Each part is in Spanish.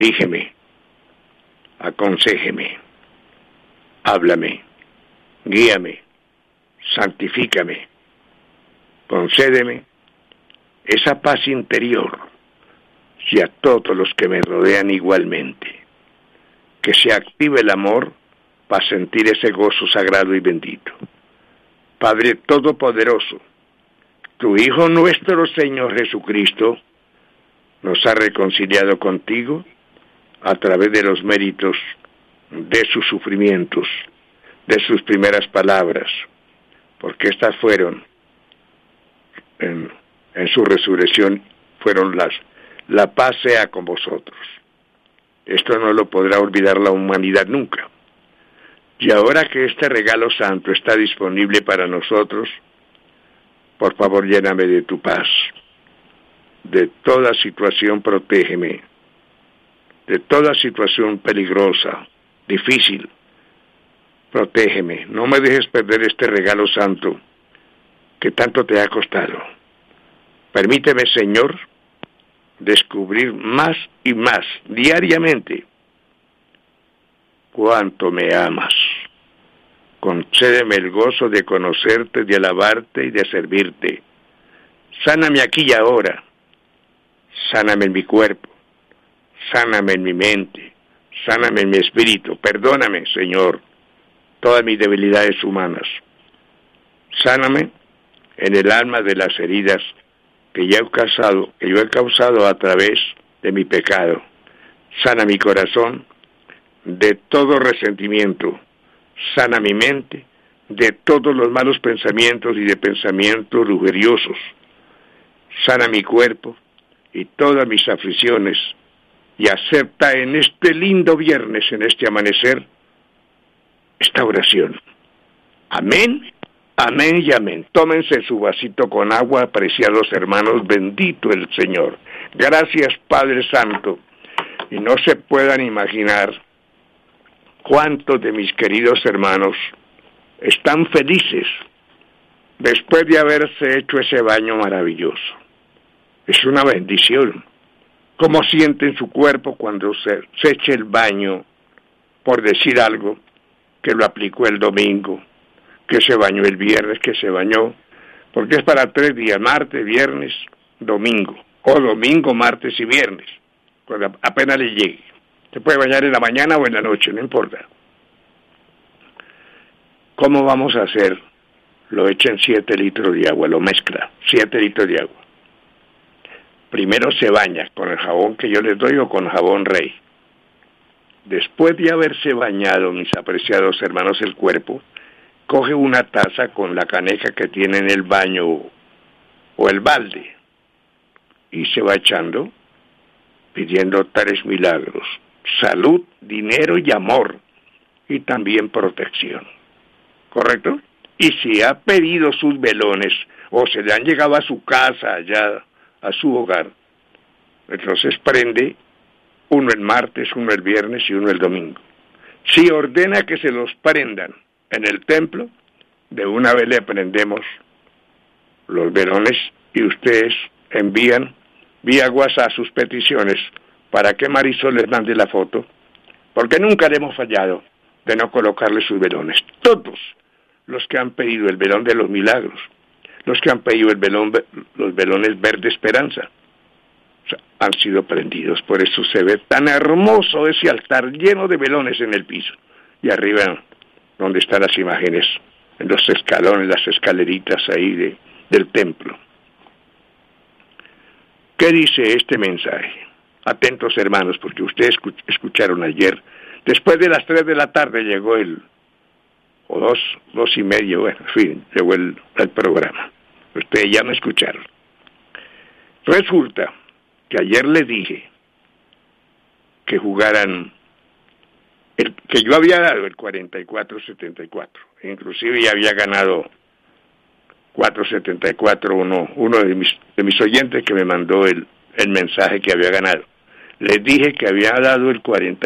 Dígeme, aconséjeme, háblame, guíame, santifícame, concédeme esa paz interior y a todos los que me rodean igualmente, que se active el amor para sentir ese gozo sagrado y bendito. Padre Todopoderoso, tu Hijo nuestro Señor Jesucristo nos ha reconciliado contigo a través de los méritos de sus sufrimientos, de sus primeras palabras, porque estas fueron, en su resurrección, fueron la paz sea con vosotros. Esto no lo podrá olvidar la humanidad nunca. Y ahora que este regalo santo está disponible para nosotros, por favor lléname de tu paz. De toda situación protégeme. De toda situación peligrosa, difícil, protégeme. No me dejes perder este regalo santo que tanto te ha costado. Permíteme, Señor, descubrir más y más diariamente cuánto me amas. Concédeme el gozo de conocerte, de alabarte y de servirte. Sáname aquí y ahora. Sáname en mi cuerpo. Sáname en mi mente. Sáname en mi espíritu. Perdóname, Señor, todas mis debilidades humanas. Sáname en el alma de las heridas que yo he causado a través de mi pecado. Sana mi corazón de todo resentimiento. Sana mi mente de todos los malos pensamientos y de pensamientos lujuriosos. Sana mi cuerpo y todas mis aflicciones, y acepta en este lindo viernes, en este amanecer, esta oración. Amén, amén y amén. Tómense su vasito con agua, apreciados hermanos, bendito el Señor. Gracias, Padre Santo. Y no se puedan imaginar cuántos de mis queridos hermanos están felices después de haberse hecho ese baño maravilloso. Es una bendición. ¿Cómo sienten su cuerpo cuando se eche el baño, por decir algo, que lo aplicó el domingo, que se bañó el viernes, que se bañó, porque es para 3 días, martes, viernes, domingo, o domingo, martes y viernes, cuando apenas le llegue. Se puede bañar en la mañana o en la noche, no importa. ¿Cómo vamos a hacer? Lo echen 7 litros de agua, lo mezcla, 7 litros de agua. Primero se baña con el jabón que yo les doy o con jabón Rey. Después de haberse bañado, mis apreciados hermanos, el cuerpo, coge una taza con la caneca que tiene en el baño o el balde y se va echando, pidiendo 3 milagros: salud, dinero y amor, y también protección. ¿Correcto? Y si ha pedido sus velones o se le han llegado a su casa, allá a su hogar, entonces prende uno el martes, uno el viernes y uno el domingo. Si ordena que se los prendan en el templo, de una vez le prendemos los velones y ustedes envían vía WhatsApp sus peticiones para que Marisol les mande la foto, porque nunca le hemos fallado de no colocarle sus velones. Todos los que han pedido el velón de los milagros, los que han pedido los velones verde esperanza, han sido prendidos. Por eso se ve tan hermoso ese altar lleno de velones en el piso. Y arriba, donde están las imágenes, en los escalones, las escaleritas ahí del templo. ¿Qué dice este mensaje? Atentos, hermanos, porque ustedes escucharon ayer. Después de las 3 de la tarde llegó o 2:30, bueno, en fin, llegó el programa. Ustedes ya me escucharon. Resulta que ayer les dije que jugaran, que yo había dado el 44-74, inclusive ya había ganado 4.74 uno de mis oyentes que me mandó el mensaje que había ganado. Les dije que había dado el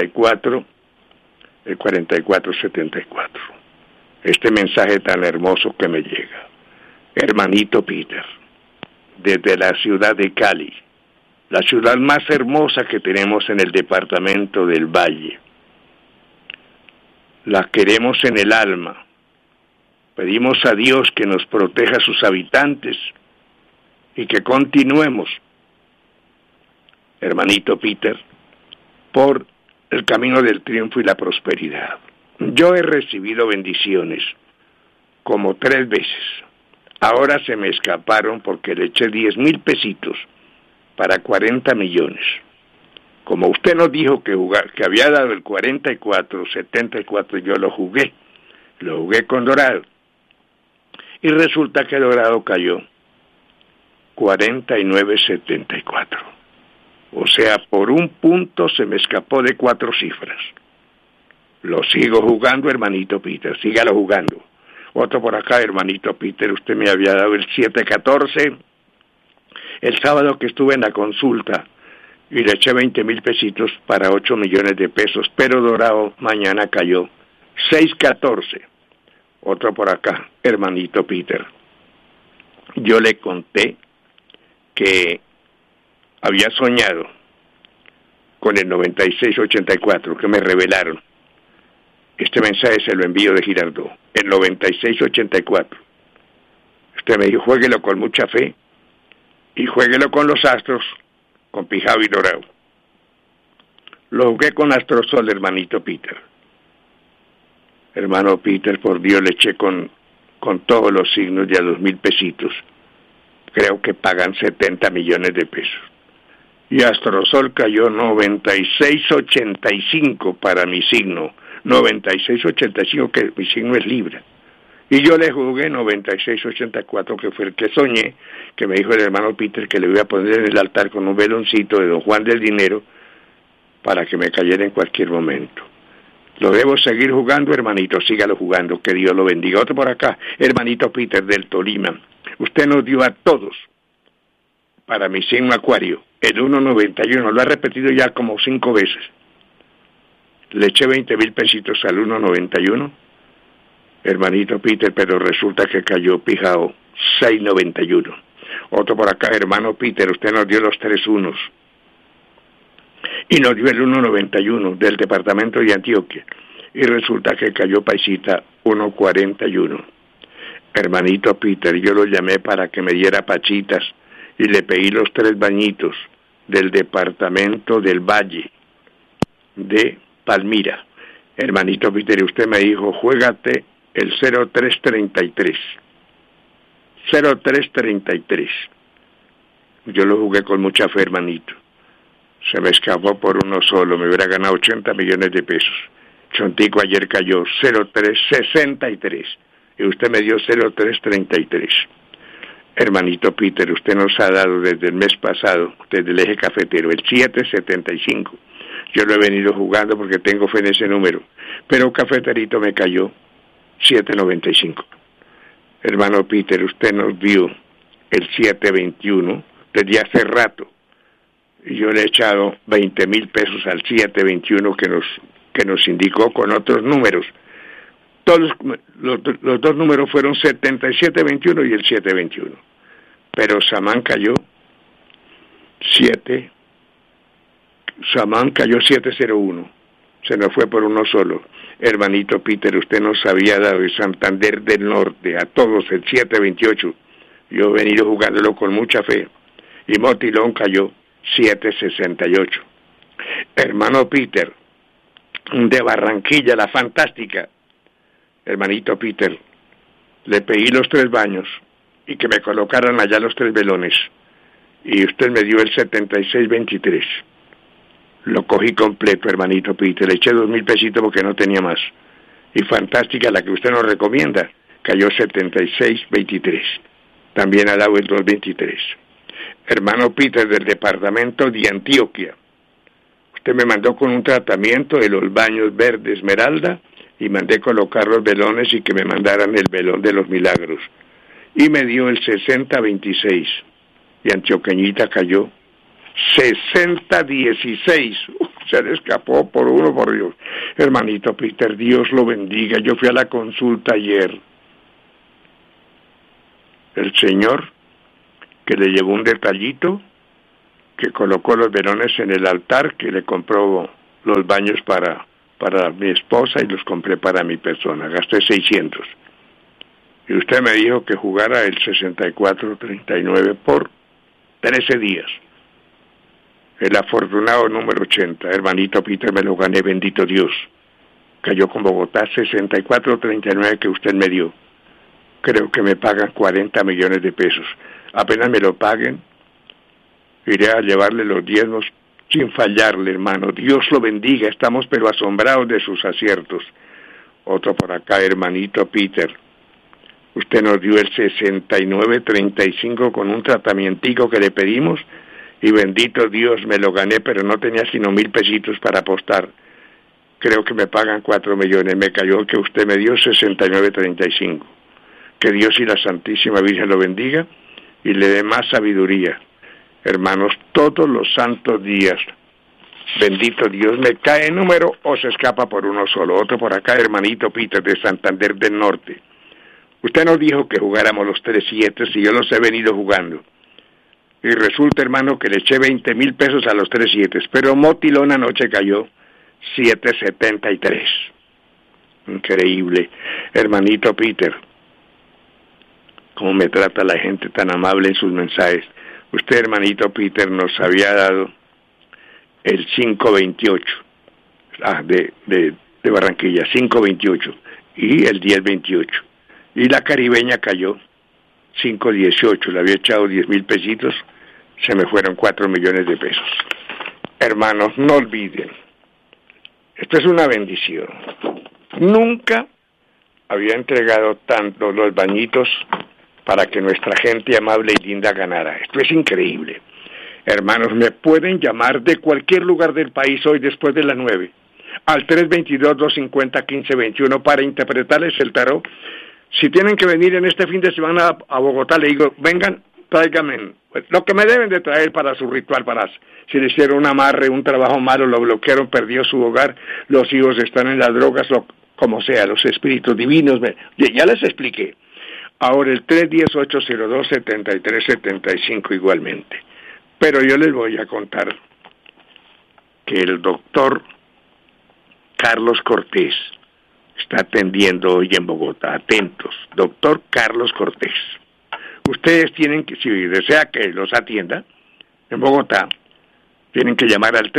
44-74. Este mensaje tan hermoso que me llega. Hermanito Peter, desde la ciudad de Cali, la ciudad más hermosa que tenemos en el departamento del Valle. La queremos en el alma. Pedimos a Dios que nos proteja a sus habitantes y que continuemos, hermanito Peter, por el camino del triunfo y la prosperidad. Yo he recibido bendiciones como 3 veces. Ahora se me escaparon porque le eché 10,000 pesitos para 40 millones. Como usted nos dijo que había dado el 44, 74, yo lo jugué con Dorado. Y resulta que Dorado cayó 49.74. O sea, por un punto se me escapó de 4 cifras. Lo sigo jugando, hermanito Peter, sígalo jugando. Otro por acá, hermanito Peter, usted me había dado el 714. El sábado que estuve en la consulta y le eché 20,000 pesitos para 8 millones de pesos, pero Dorado mañana cayó 614. Otro por acá, hermanito Peter. Yo le conté que había soñado con el 9684, que me revelaron. Este mensaje se lo envío de Girardot, el 9684. Usted me dijo, juéguelo con mucha fe y juéguelo con los astros, con Pijao y Dorado. Lo jugué con Astrosol, hermanito Peter. Hermano Peter, por Dios, le eché con todos los signos de a 2,000 pesitos. Creo que pagan 70 millones de pesos. Y Astrosol cayó 96.85 para mi signo. 96.85, que mi signo es Libra. Y yo le jugué 96.84, que fue el que soñé, que me dijo el hermano Peter que le voy a poner en el altar con un veloncito de Don Juan del Dinero para que me cayera en cualquier momento. Lo debo seguir jugando, hermanito, sígalo jugando, que Dios lo bendiga. Otro por acá, hermanito Peter del Tolima. Usted nos dio a todos, para mi signo Acuario, el 1.91, lo ha repetido ya como 5 veces. Le eché 20,000 pesitos al 1.91, hermanito Peter, pero resulta que cayó Pijao 6.91. Otro por acá, hermano Peter, usted nos dio los 3 unos y nos dio el 1.91 del departamento de Antioquia y resulta que cayó paisita 1.41. Hermanito Peter, yo lo llamé para que me diera pachitas y le pedí los 3 bañitos del departamento del Valle de Palmira. Hermanito Peter, usted me dijo, juégate el 0333. 0333. Yo lo jugué con mucha fe, hermanito. Se me escapó por uno solo, me hubiera ganado 80 millones de pesos. Chontico ayer cayó 0363 y usted me dio 0333. Hermanito Peter, usted nos ha dado desde el mes pasado, desde el eje cafetero, el 775. Yo lo he venido jugando porque tengo fe en ese número, pero cafeterito me cayó 795. Hermano Peter, usted nos dio el 721 desde hace rato. Y yo le he echado 20,000 pesos al 721 que nos indicó con otros números. Todos los 2 números fueron 7721 y el 721. Pero Samán cayó 701. Se nos fue por uno solo. Hermanito Peter, usted nos había dado el Santander del Norte a todos el 728. Yo he venido jugándolo con mucha fe. Y Motilón cayó 768. Hermano Peter, de Barranquilla, la fantástica. Hermanito Peter, le pedí los 3 baños y que me colocaran allá los 3 velones. Y usted me dio el 7623. Lo cogí completo, hermanito Peter. Le eché 2,000 pesitos porque no tenía más. Y fantástica, la que usted nos recomienda, cayó 7623. También ha dado el 223. Hermano Peter, del departamento de Antioquia. Usted me mandó con un tratamiento de los baños verde esmeralda y mandé colocar los velones y que me mandaran el velón de los milagros. Y me dio el 6026. Y Antioqueñita cayó 6016. Se le escapó por uno, por Dios. Hermanito Peter, Dios lo bendiga. Yo fui a la consulta ayer. El señor que le llevó un detallito que colocó los velones en el altar, que le compró los baños para mi esposa y los compré para mi persona. Gasté 600. Y usted me dijo que jugara el 64-39 por 13 días. El afortunado número 80, hermanito Peter, me lo gané, bendito Dios. Cayó con Bogotá 64-39 que usted me dio. Creo que me pagan 40 millones de pesos. Apenas me lo paguen, iré a llevarle los diezmos sin fallarle, hermano. Dios lo bendiga, estamos pero asombrados de sus aciertos. Otro por acá, hermanito Peter. Usted nos dio el 69-35 con un tratamientico que le pedimos y bendito Dios me lo gané, pero no tenía sino 1,000 pesitos para apostar. Creo que me pagan 4 millones. Me cayó que usted me dio 69-35. Que Dios y la Santísima Virgen lo bendiga y le dé más sabiduría. Hermanos, todos los santos días, bendito Dios, me cae el número o se escapa por uno solo. Otro por acá, hermanito Peter, de Santander del Norte. Usted nos dijo que jugáramos los 3-7 y yo los he venido jugando. Y resulta, hermano, que le eché 20,000 pesos a los 3-7, pero Motilón anoche cayó 7.73. Increíble. Hermanito Peter, cómo me trata la gente tan amable en sus mensajes. Usted, hermanito Peter, nos había dado el 5.28 de Barranquilla, 5.28 y el 10.28. Y la caribeña cayó 5.18, le había echado 10,000 pesitos, se me fueron 4 millones de pesos. Hermanos, no olviden, esto es una bendición. Nunca había entregado tanto los bañitos para que nuestra gente amable y linda ganara. Esto es increíble. Hermanos, me pueden llamar de cualquier lugar del país hoy después de las 9, al 322-250-1521 para interpretarles el tarot. Si tienen que venir en este fin de semana a Bogotá, le digo, vengan, tráiganme lo que me deben de traer para su ritual, si le hicieron un amarre, un trabajo malo, lo bloquearon, perdió su hogar, los hijos están en las drogas, como sea, los espíritus divinos, ya les expliqué. Ahora el 318-02-7375 igualmente. Pero yo les voy a contar que el doctor Carlos Cortés está atendiendo hoy en Bogotá. Atentos, doctor Carlos Cortés. Ustedes tienen que, si desea que los atienda en Bogotá, tienen que llamar al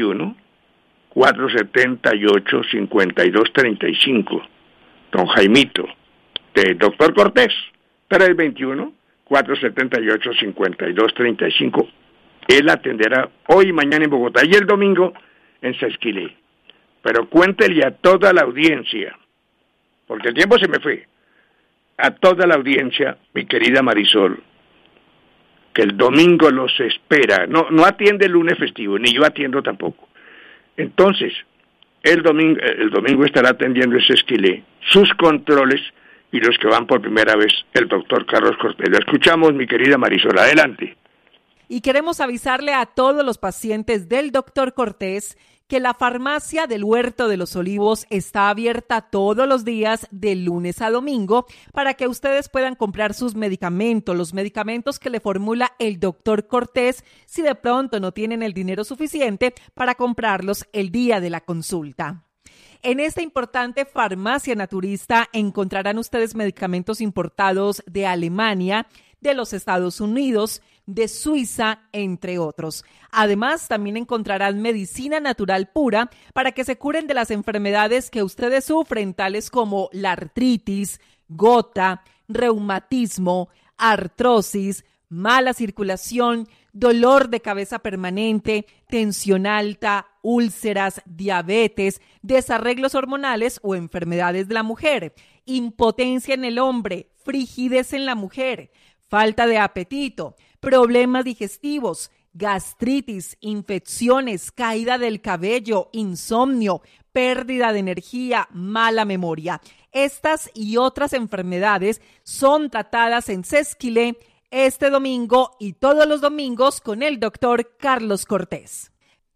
321-478-5235. Don Jaimito, de doctor Cortés, 321-478-5235. Él atenderá hoy y mañana en Bogotá y el domingo en Sesquilé. Pero cuéntele a toda la audiencia, porque el tiempo se me fue, a toda la audiencia, mi querida Marisol, que el domingo los espera. No atiende el lunes festivo, ni yo atiendo tampoco. Entonces, el domingo estará atendiendo ese Sesquilé, sus controles y los que van por primera vez, el doctor Carlos Cortés. Lo escuchamos, mi querida Marisol, adelante. Y queremos avisarle a todos los pacientes del doctor Cortés que la farmacia del Huerto de los Olivos está abierta todos los días de lunes a domingo para que ustedes puedan comprar sus medicamentos, los medicamentos que le formula el doctor Cortés, si de pronto no tienen el dinero suficiente para comprarlos el día de la consulta. En esta importante farmacia naturista encontrarán ustedes medicamentos importados de Alemania, de los Estados Unidos, de Suiza, entre otros. Además, también encontrarán medicina natural pura para que se curen de las enfermedades que ustedes sufren, tales como la artritis, gota, reumatismo, artrosis, mala circulación, dolor de cabeza permanente, tensión alta, úlceras, diabetes, desarreglos hormonales o enfermedades de la mujer, impotencia en el hombre, frigidez en la mujer, falta de apetito, problemas digestivos, gastritis, infecciones, caída del cabello, insomnio, pérdida de energía, mala memoria. Estas y otras enfermedades son tratadas en Sesquilé este domingo y todos los domingos con el doctor Carlos Cortés.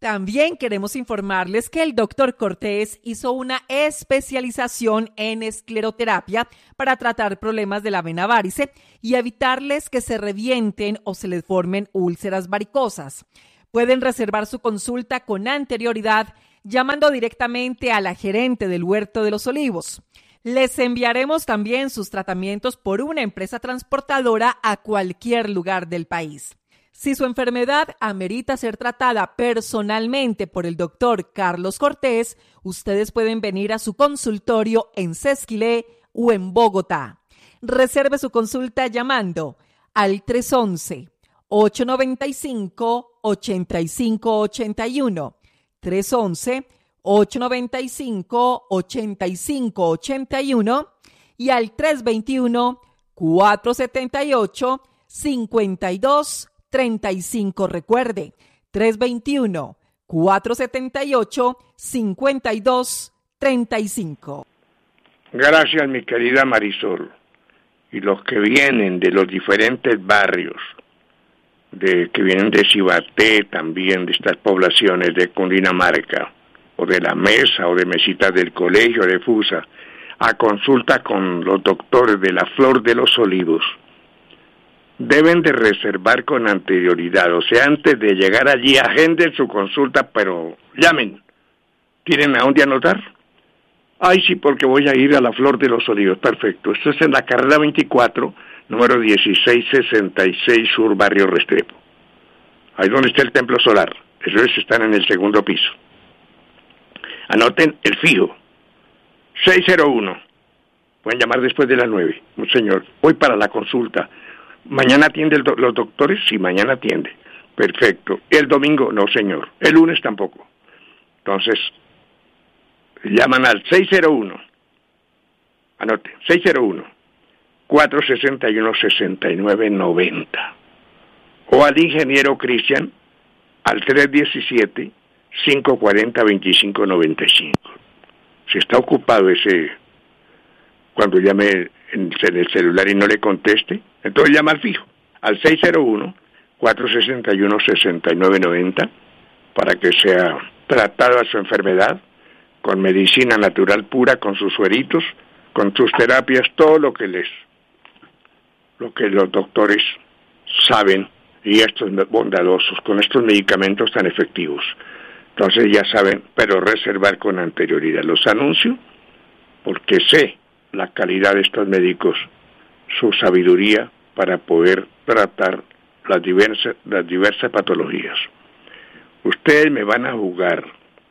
También queremos informarles que el doctor Cortés hizo una especialización en escleroterapia para tratar problemas de la vena varice y evitarles que se revienten o se les formen úlceras varicosas. Pueden reservar su consulta con anterioridad llamando directamente a la gerente del Huerto de los Olivos. Les enviaremos también sus tratamientos por una empresa transportadora a cualquier lugar del país. Si su enfermedad amerita ser tratada personalmente por el doctor Carlos Cortés, ustedes pueden venir a su consultorio en Sesquilé o en Bogotá. Reserve su consulta llamando al 311-895-8581, 311-895-8581 y al 321-478-5235. Recuerde, 321-478-5235. Gracias, mi querida Marisol. Y los que vienen de los diferentes barrios, que vienen de Cibaté, también de estas poblaciones de Cundinamarca, o de la Mesa, o de Mesitas del Colegio, de Fusa, a consulta con los doctores de la Flor de los Olivos, deben de reservar con anterioridad, o sea, antes de llegar allí, agenden su consulta, pero llamen. ¿Tienen a dónde anotar? Ay, sí, porque voy a ir a la Flor de los Olivos. Perfecto. Esto es en la carrera 24, número 1666 Sur, Barrio Restrepo. Ahí donde está el Templo Solar. Esos están en el segundo piso. Anoten el fijo. 601. Pueden llamar después de las 9. Señor, voy para la consulta. ¿Mañana atiende los doctores? Sí, mañana atiende. Perfecto. ¿El domingo? No, señor. ¿El lunes? Tampoco. Entonces, llaman al 601. Anote, 601-461-6990. O al ingeniero Cristian al 317-540-2595. Si está ocupado cuando llame en el celular y no le conteste, entonces llama al fijo, al 601-461-6990, para que sea tratada su enfermedad con medicina natural pura, con sus sueritos, con sus terapias, todo lo que los doctores saben, y estos bondadosos, con estos medicamentos tan efectivos. Entonces ya saben, pero reservar con anterioridad. Los anuncio porque sé la calidad de estos médicos, su sabiduría para poder tratar las diversas patologías. Ustedes me van a jugar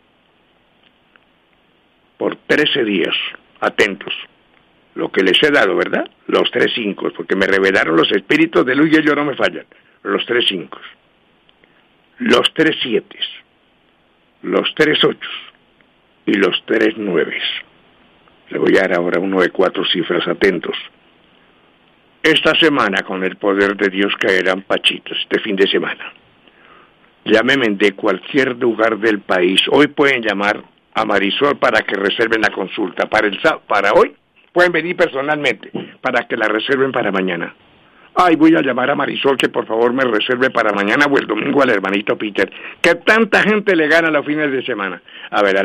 por 13 días, atentos, lo que les he dado, ¿verdad? Los 3 5, porque me revelaron los espíritus de luz y ellos no me fallan. Los 3 5, los 3 7, los 3 8 y los 3 9. Le voy a dar ahora uno de 4 cifras, atentos. Esta semana, con el poder de Dios, caerán pachitos, este fin de semana. Llámenme de cualquier lugar del país. Hoy pueden llamar a Marisol para que reserven la consulta. Para hoy pueden venir personalmente para que la reserven para mañana. Ay, voy a llamar a Marisol que por favor me reserve para mañana o el domingo al hermanito Peter, que tanta gente le gana los fines de semana. A ver, al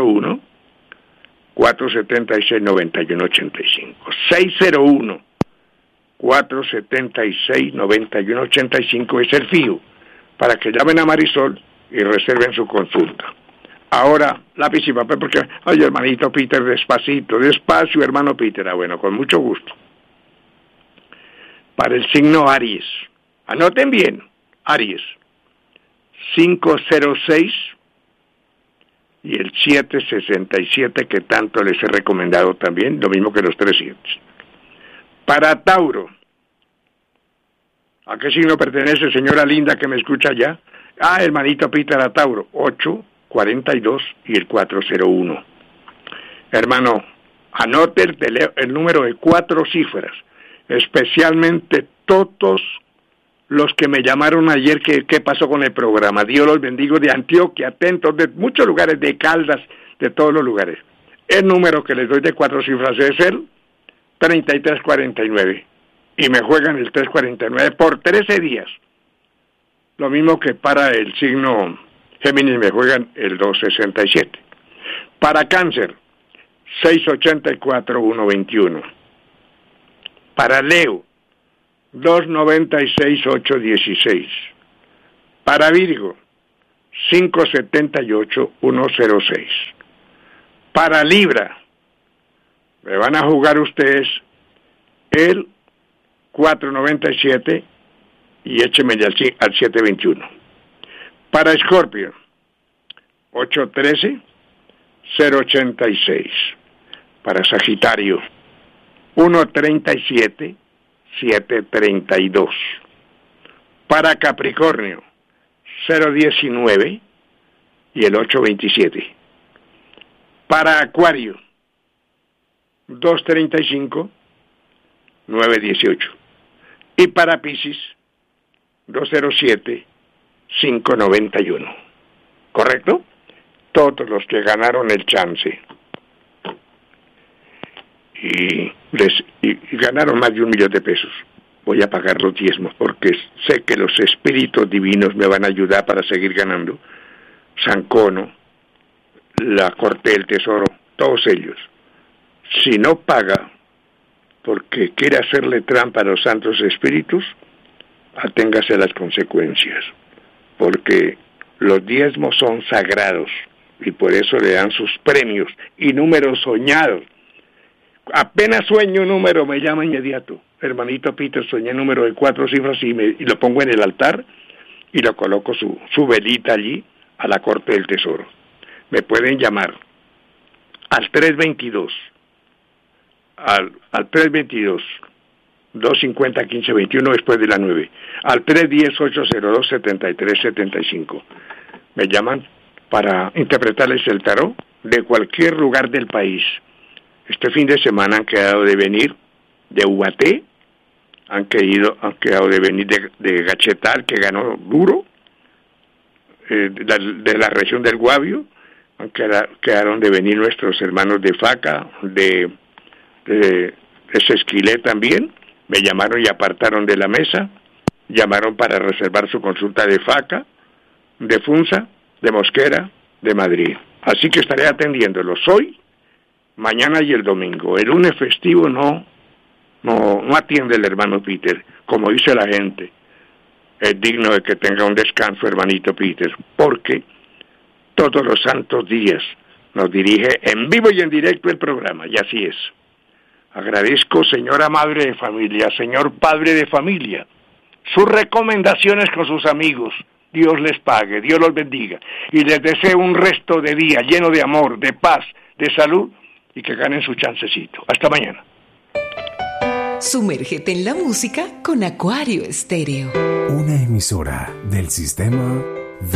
601-476-9185. 601-476-9185 es el fijo, para que llamen a Marisol y reserven su consulta. Ahora, lápiz y papel, porque, ay, hermanito Peter, despacito, despacio, hermano Peter. Bueno, con mucho gusto. Para el signo Aries, anoten bien, Aries, 506 y el 767, que tanto les he recomendado también, lo mismo que los 300. Para Tauro, ¿a qué signo pertenece, señora linda que me escucha ya? Hermanito Peter, a Tauro, 842 y el 401. Hermano, anote el número de 4 cifras, especialmente todos los que me llamaron ayer, ¿qué pasó con el programa? Dios los bendiga, de Antioquia, atentos, de muchos lugares, de Caldas, de todos los lugares. El número que les doy de 4 cifras es el 3349, y me juegan el 349 por 13 días. Lo mismo que para el signo Géminis me juegan el 267. Para Cáncer, 684-121. Para Leo, 296-816. Para Virgo, 578-106. Para Libra, me van a jugar ustedes el 497 y écheme al 721. Para Escorpio, 813-086. Para Sagitario, 137-732. Para Capricornio, 019 y el 827. Para Acuario, 235-918. Y para Piscis, 207-591. ¿Correcto? Todos los que ganaron el chance. Y ganaron más de 1 millón de pesos. Voy a pagar los diezmos porque sé que los espíritus divinos me van a ayudar para seguir ganando. San Cono, la Corte del Tesoro, todos ellos. Si no paga porque quiere hacerle trampa a los santos espíritus, aténgase a las consecuencias, porque los diezmos son sagrados y por eso le dan sus premios y números soñados. Apenas sueño un número, me llama inmediato. Hermanito Peter, soñé un número de 4 cifras y lo pongo en el altar y lo coloco su velita allí a la Corte del Tesoro. Me pueden llamar al 322, al 250-1521 después de la 9, al 310-802-7375. Me llaman para interpretarles el tarot de cualquier lugar del país. Este fin de semana han quedado de venir de Ubaté, han quedado de venir de Gachetal, que ganó duro, de la región del Guavio, quedaron de venir nuestros hermanos de Faca, de Sesquilé también. Me llamaron y apartaron de la mesa, llamaron para reservar su consulta de Faca, de Funza, de Mosquera, de Madrid. Así que estaré atendiéndolos hoy, mañana y el domingo. El lunes festivo no atiende el hermano Peter, como dice la gente. Es digno de que tenga un descanso, hermanito Peter, porque todos los santos días nos dirige en vivo y en directo el programa, y así es. Agradezco, señora madre de familia, señor padre de familia, sus recomendaciones con sus amigos. Dios les pague, Dios los bendiga, y les deseo un resto de día lleno de amor, de paz, de salud, y que ganen su chancecito. Hasta mañana. Sumérgete en la música con Acuario Estéreo. Una emisora del sistema